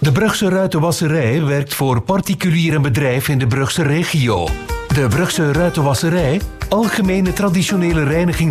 De Brugse Ruitenwasserij werkt voor particulier en bedrijf in de Brugse regio. De Brugse Ruitenwasserij, algemene traditionele reiniging